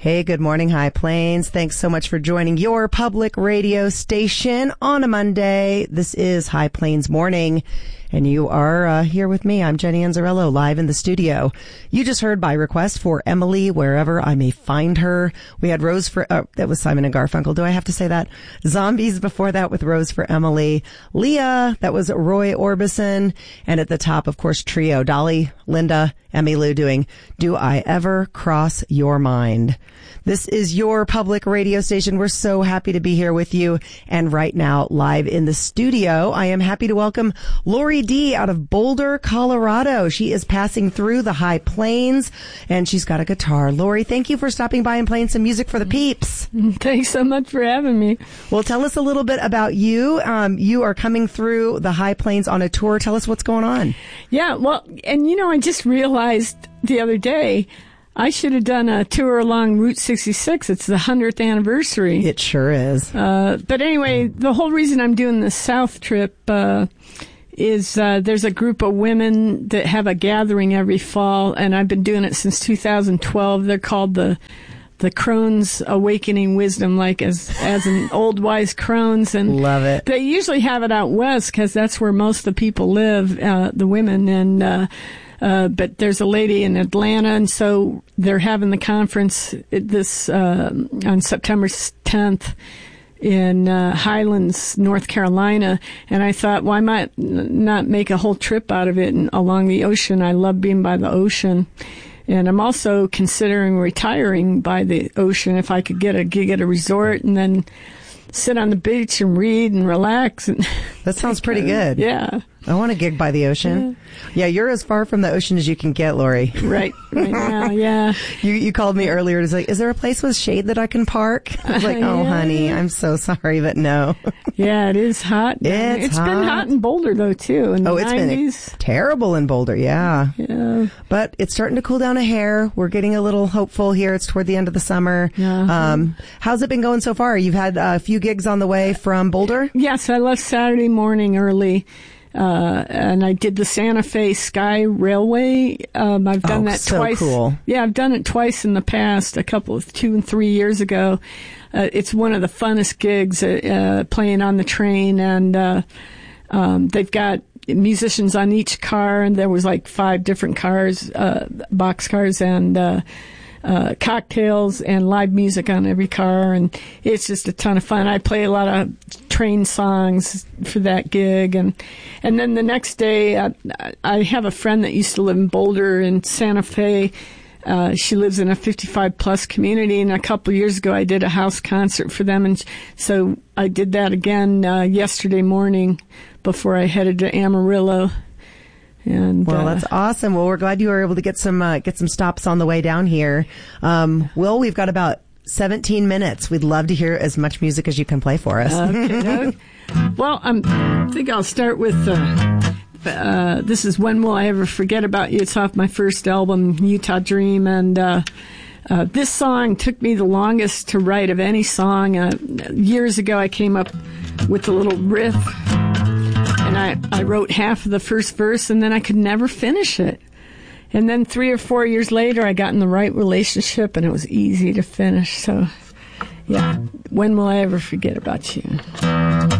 Hey, good morning, High Plains. Thanks so much for joining your public radio station on a Monday. This is High Plains Morning, and you are here with me. I'm Jenny Anzarello, live in the studio. You just heard by request for Emily, Wherever I May Find Her. We had Rose for, that was Simon and Garfunkel. Do I have to say that? Zombies before that with Rose for Emily. Leah, that was Roy Orbison. And at the top, of course, trio, Dolly, Linda, Emmylou doing Do I Ever Cross Your Mind? This is your public radio station. We're so happy to be here with you. And right now, live in the studio, I am happy to welcome Lori D out of Boulder, Colorado. She is passing through the High Plains, and she's got a guitar. Lori, thank you for stopping by and playing some music for the peeps. Thanks so much for having me. Well, tell us a little bit about you. You are coming through the High Plains on a tour. Tell us what's going on. Yeah, well, and I just realized the other day, I should have done a tour along Route 66. It's the 100th anniversary. It sure is. But anyway, the whole reason I'm doing the South trip is there's a group of women that have a gathering every fall, and I've been doing it since 2012. They're called the Crones Awakening Wisdom, like as an old wise crones. And love it. They usually have it out west because that's where most of the people live, the women, and but there's a lady in Atlanta, and so they're having the conference on September 10th in Highlands, North Carolina. And I thought, why might not make a whole trip out of it along the ocean? I love being by the ocean. And I'm also considering retiring by the ocean if I could get a gig at a resort and then sit on the beach and read and relax. And that sounds pretty good. Yeah. I want a gig by the ocean. Yeah, you're as far from the ocean as you can get, Lori. Right now, yeah. You called me earlier to say, is there a place with shade that I can park? I was like, oh, honey, I'm so sorry, but no. Yeah, it is hot. It's been hot in Boulder, though, too, in the 90s. Been terrible in Boulder, yeah. Yeah. But it's starting to cool down a hair. We're getting a little hopeful here. It's toward the end of the summer. How's it been going so far? You've had a few gigs on the way from Boulder? Yes, I left Saturday morning early. And I did the Santa Fe Sky Railway. I've done that twice. Cool. Yeah, I've done it twice in the past, 2 and 3 years ago. It's one of the funnest gigs, playing on the train, and they've got musicians on each car, and there was like 5 different cars, boxcars, and cocktails and live music on every car, and it's just a ton of fun. I play a lot of train songs for that gig, and then the next day I have a friend that used to live in Boulder in Santa Fe. She lives in a 55 plus community, and a couple of years ago I did a house concert for them, and so I did that again yesterday morning before I headed to Amarillo. And, well, that's awesome. Well, we're glad you were able to get some stops on the way down here. Will, we've got about 17 minutes. We'd love to hear as much music as you can play for us. Okay. Well, I think I'll start with, this is When Will I Ever Forget About You? It's off my first album, Utah Dream. And, this song took me the longest to write of any song. Years ago, I came up with a little riff. And I wrote half of the first verse, and then I could never finish it. And then 3 or 4 years later, I got in the right relationship, and it was easy to finish. So, yeah, When Will I Ever Forget About You?